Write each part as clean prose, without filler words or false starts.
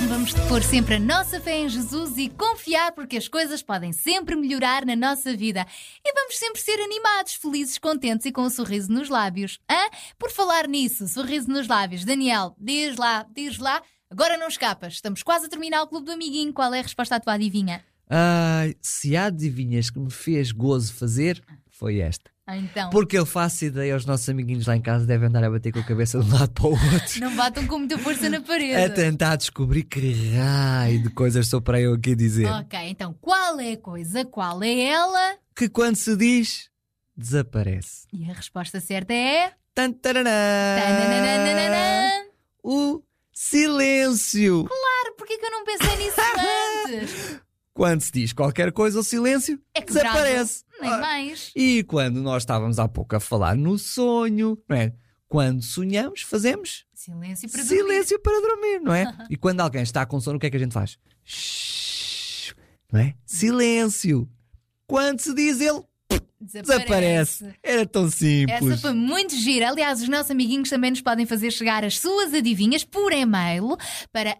mesmo, vamos pôr sempre a nossa fé em Jesus e confiar, porque as coisas podem sempre melhorar na nossa vida. E vamos sempre ser animados, felizes, contentes e com um sorriso nos lábios. Por falar nisso, sorriso nos lábios, Daniel, diz lá, agora não escapas. Estamos quase a terminar o Clube do Amiguinho. Qual é a resposta à tua adivinha? Se há adivinhas que me fez gozo fazer, foi esta. Então. Porque eu faço ideia, os nossos amiguinhos lá em casa devem andar a bater com a cabeça de um lado para o outro. Não batam com muita força na parede. A tentar descobrir que raio de coisas sou para eu aqui dizer. Ok, então qual é a coisa, qual é ela? Que quando se diz, desaparece. E a resposta certa é... Tantaranã. Tananana. O silêncio. Claro, porque é que eu não pensei nisso antes? Quando se diz qualquer coisa, o silêncio É que desaparece. Nem mais. E quando nós estávamos há pouco a falar no sonho, não é? Quando sonhamos, fazemos Silêncio para dormir. silêncio para dormir, não é? E quando alguém está com sono, o que é que a gente faz? Shhh, não é? Silêncio. Quando se diz ele, desaparece. Era tão simples. Essa foi muito gira. Aliás, os nossos amiguinhos também nos podem fazer chegar as suas adivinhas por e-mail para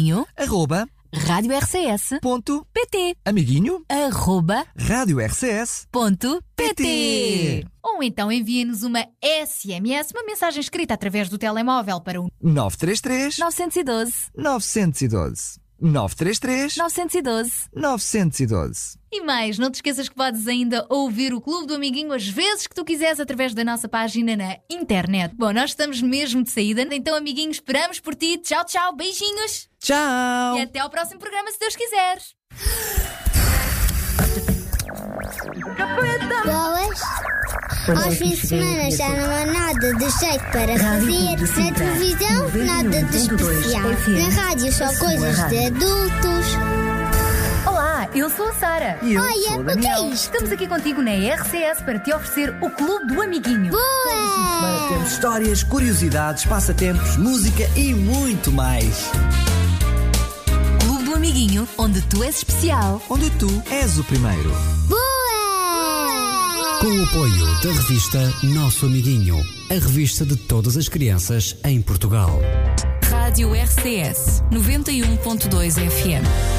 amiguinho@radiorcs.pt amiguinho@radiorcs.pt Ou então enviem-nos uma SMS, uma mensagem escrita através do telemóvel para o 933 912 912 933 912. 912. E mais, não te esqueças que podes ainda ouvir o Clube do Amiguinho às vezes que tu quiseres através da nossa página na internet. Bom, nós estamos mesmo de saída, então amiguinhos, esperamos por ti. Tchau, tchau, beijinhos. Tchau. E até ao próximo programa, se Deus quiseres. Boas. Aos fins de semana já não há nada de jeito para fazer. Na televisão, nada de especial. Na rádio, só coisas de adultos. Olá, eu sou a Sara. E eu Olha, sou o o que é Daniel. isto? Estamos aqui contigo na RCS para te oferecer o Clube do Amiguinho. Boa! Temos histórias, curiosidades, passatempos, música e muito mais. Clube do Amiguinho, onde tu és especial. Onde tu és o primeiro. Boa! Com o apoio da revista Nosso Amiguinho, a revista de todas as crianças em Portugal. Rádio RCS 91.2 FM.